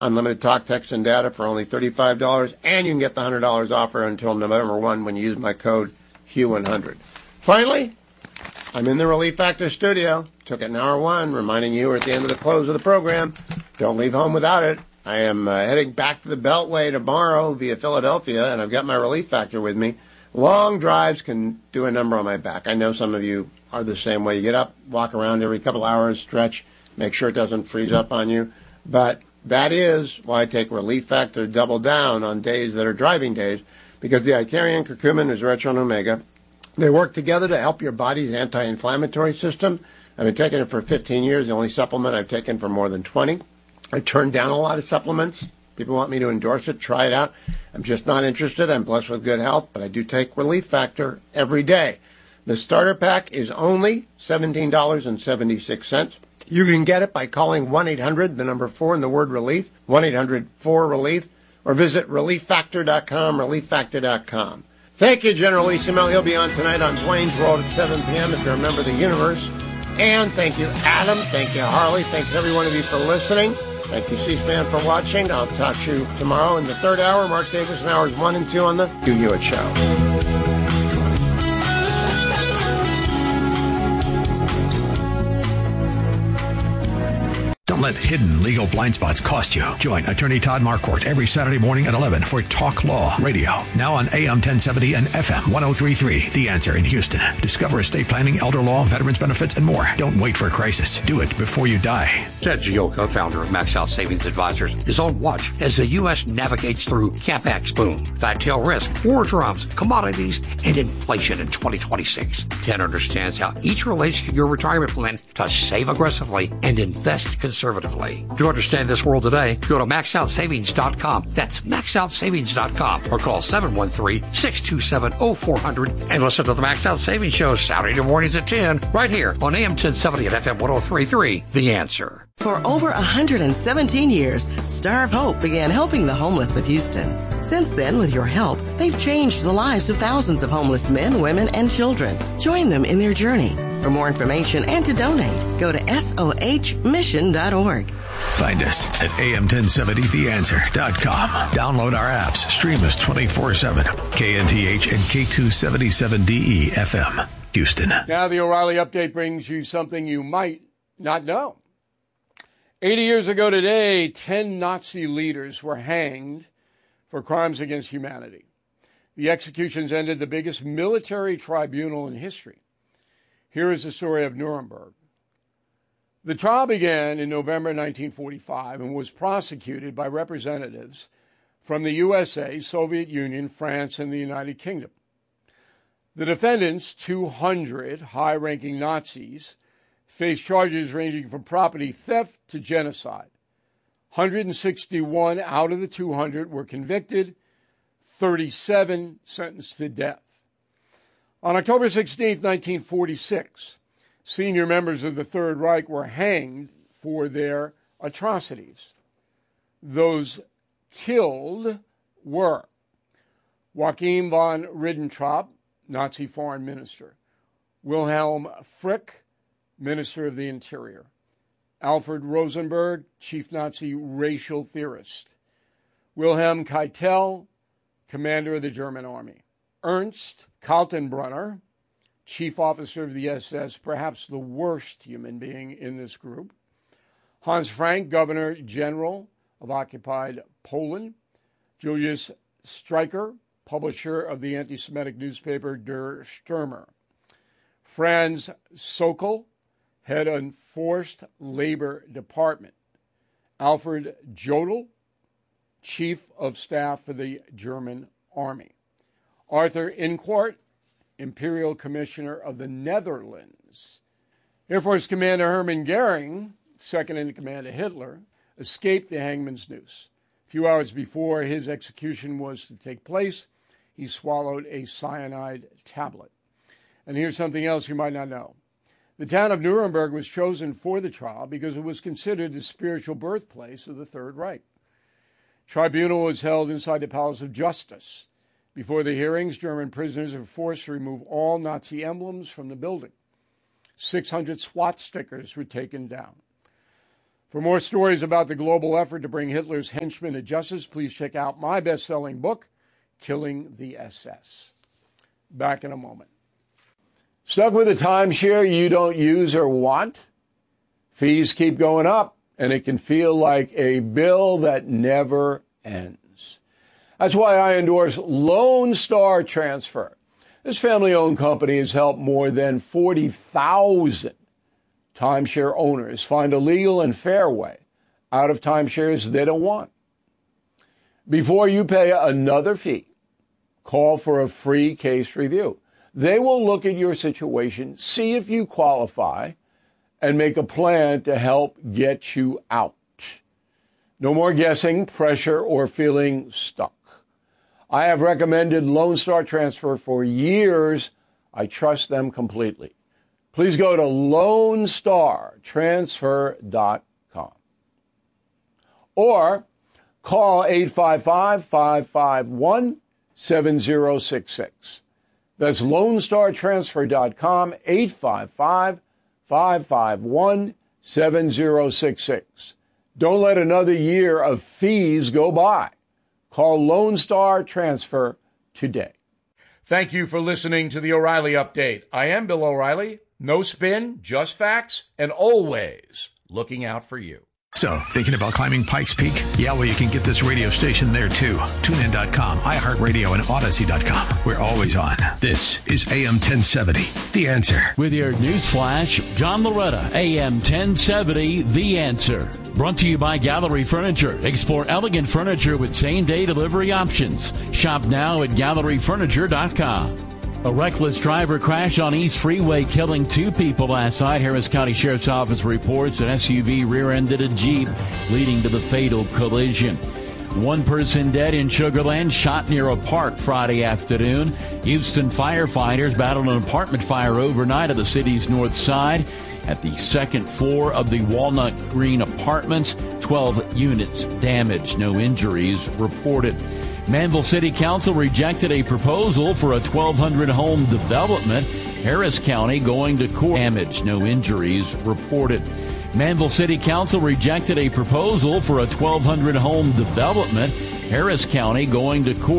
Unlimited talk, text, and data for only $35, and you can get the $100 offer until November 1 when you use my code HUGH100. Finally, I'm in the Relief Factor studio. Took it in hour one, reminding you we're at the end of the close of the program. Don't leave home without it. I am heading back to the Beltway tomorrow via Philadelphia, and I've got my Relief Factor with me. Long drives can do a number on my back. I know some of you are the same way. You get up, walk around every couple hours, stretch, make sure it doesn't freeze up on you. But that is why I take Relief Factor double down on days that are driving days, because the Icarian curcumin is Resveratrol Omega. They work together to help your body's anti-inflammatory system. I've been taking it for 15 years, the only supplement I've taken for more than 20. I turned down a lot of supplements. People want me to endorse it, try it out. I'm just not interested. I'm blessed with good health, but I do take Relief Factor every day. The starter pack is only $17.76. You can get it by calling 1-800, the number 4 and the word relief, 1-800-4-RELIEF, or visit relieffactor.com, relieffactor.com. Thank you, General Lee Simel. He'll be on tonight on Dwayne's World at 7 p.m. if you're a member of the universe. And thank you, Adam. Thank you, Harley. Thanks, every one of you, for listening. Thank you, C-SPAN, for watching. I'll talk to you tomorrow in the third hour. Mark Davis in hours 1 and 2 on the Hugh Hewitt Show. Don't let hidden legal blind spots cost you. Join attorney Todd Marquardt every Saturday morning at 11 for Talk Law Radio. Now on AM 1070 and FM 103.3. The Answer in Houston. Discover estate planning, elder law, veterans benefits, and more. Don't wait for a crisis. Do it before you die. Ted Gioka, founder of Max Out Savings Advisors, is on watch as the U.S. navigates through CapEx boom, fat tail risk, war drums, commodities, and inflation in 2026. Ted understands how each relates to your retirement plan to save aggressively and invest conservatively. To understand this world today, go to maxoutsavings.com. That's maxoutsavings.com or call 713-627-0400 and listen to the Max Out Savings Show Saturday mornings at 10 right here on AM 1070 and FM 103.3. The Answer. For over 117 years, Star of Hope began helping the homeless of Houston. Since then, with your help, they've changed the lives of thousands of homeless men, women, and children. Join them in their journey. For more information and to donate, go to sohmission.org. Find us at am1070theanswer.com. Download our apps. Stream us 24/7. KNTH and K277DE FM, Houston. Now the O'Reilly Update brings you something you might not know. 80 years ago today, 10 Nazi leaders were hanged for crimes against humanity. The executions ended the biggest military tribunal in history. Here is the story of Nuremberg. The trial began in November 1945 and was prosecuted by representatives from the USA, Soviet Union, France, and the United Kingdom. The defendants, 200 high-ranking Nazis, faced charges ranging from property theft to genocide. 161 out of the 200 were convicted, 37 sentenced to death. On October 16, 1946, senior members of the Third Reich were hanged for their atrocities. Those killed were Joachim von Ribbentrop, Nazi foreign minister; Wilhelm Frick, Minister of the Interior; Alfred Rosenberg, chief Nazi racial theorist; Wilhelm Keitel, commander of the German army; Ernst Kaltenbrunner, chief officer of the SS, perhaps the worst human being in this group; Hans Frank, governor general of occupied Poland; Julius Streicher, publisher of the anti-Semitic newspaper Der Stürmer; Franz Sokol, head of Enforced Labor Department; Alfred Jodl, chief of staff for the German army; Arthur Inquart, Imperial Commissioner of the Netherlands. Air Force Commander Hermann Goering, second in command to Hitler, escaped the hangman's noose. A few hours before his execution was to take place, he swallowed a cyanide tablet. And here's something else you might not know. The town of Nuremberg was chosen for the trial because it was considered the spiritual birthplace of the Third Reich. Tribunal was held inside the Palace of Justice. Before the hearings, German prisoners were forced to remove all Nazi emblems from the building. 600 SWAT stickers were taken down. For more stories about the global effort to bring Hitler's henchmen to justice, please check out my best-selling book, Killing the SS. Back in a moment. Stuck with a timeshare you don't use or want? Fees keep going up, and it can feel like a bill that never ends. That's why I endorse Lone Star Transfer. This family-owned company has helped more than 40,000 timeshare owners find a legal and fair way out of timeshares they don't want. Before you pay another fee, call for a free case review. They will look at your situation, see if you qualify, and make a plan to help get you out. No more guessing, pressure, or feeling stuck. I have recommended Lone Star Transfer for years. I trust them completely. Please go to LoneStarTransfer.com or call 855-551-7066. That's LoneStarTransfer.com, 855-551-7066. Don't let another year of fees go by. Call Lone Star Transfer today. Thank you for listening to the O'Reilly Update. I am Bill O'Reilly. No spin, just facts, and always looking out for you. So, thinking about climbing Pikes Peak? Yeah, well, you can get this radio station there, too. TuneIn.com, iHeartRadio, and Odyssey.com. We're always on. This is AM 1070, The Answer. With your news flash, John Loretta, AM 1070, The Answer. Brought to you by Gallery Furniture. Explore elegant furniture with same-day delivery options. Shop now at GalleryFurniture.com. A reckless driver crashed on East Freeway, killing 2 people last night. Harris County Sheriff's Office reports an SUV rear-ended a Jeep, leading to the fatal collision. 1 person dead in Sugar Land, shot near a park Friday afternoon. Houston firefighters battled an apartment fire overnight at the city's north side. At the second floor of the Walnut Green Apartments, 12 units damaged. No injuries reported. Manville City Council rejected a proposal for a 1,200-home development. Harris County going to court. Damage, no injuries reported. Manville City Council rejected a proposal for a 1,200-home development. Harris County going to court.